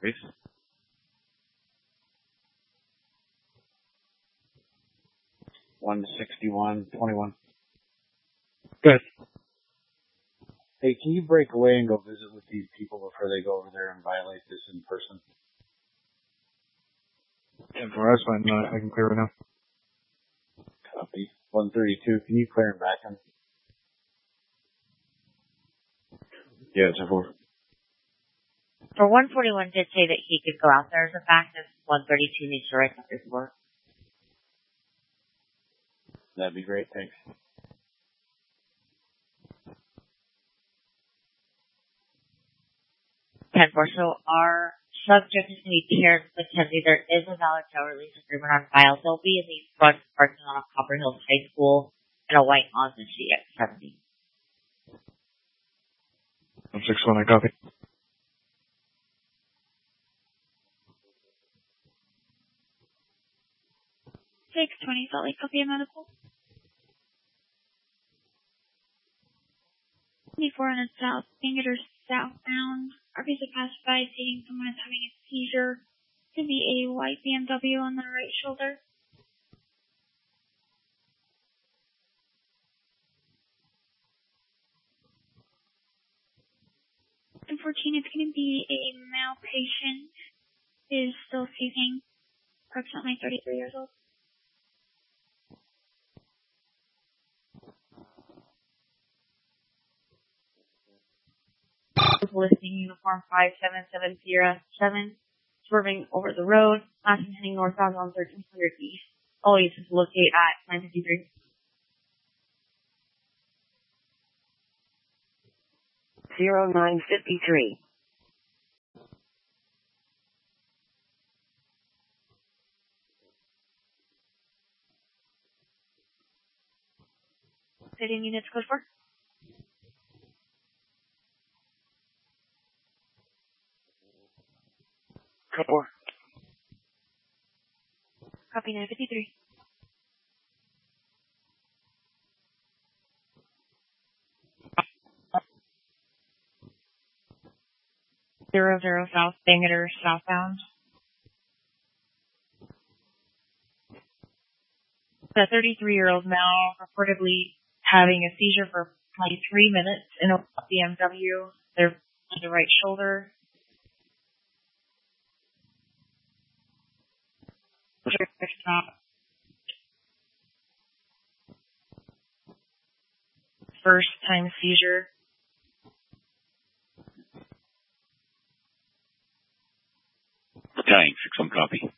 please. $161.21. Good. Hey, can you break away and go visit with these people before they go over there and violate this in person? Yeah, for us, fine. No, I can clear it now. Copy. 132. Can you clear him back in? Yeah, it's a 4. For 141 did say that he could go out there as a fact if 132 needs to write that report. That'd be great, thanks. 10-4. So our subject is going to be Terrence McKenzie. There is a valid jail release agreement on file. They'll be in the front parking lot of Copper Hills High School in a white Mazda CX-70. 161, I copy. 620 Salt Lake Copy Medical. 2400 South, Bangerter southbound. RPs have passed by, stating someone is having a seizure. Could be a white BMW on the right shoulder. And 14, it's going to be a male patient who is still seizing, approximately 33 years old. Listing uniform 577 Sierra 7, swerving over the road, last and heading northbound on 1300 East. Always locate at 953. 0953. City units code 4. Code 4. Copy 953. Zero South, Bangerter southbound. A 33-year-old male reportedly having a seizure for 23 minutes in a BMW. They're to the right shoulder. Stop. First time seizure. Battalion 6-1 copy.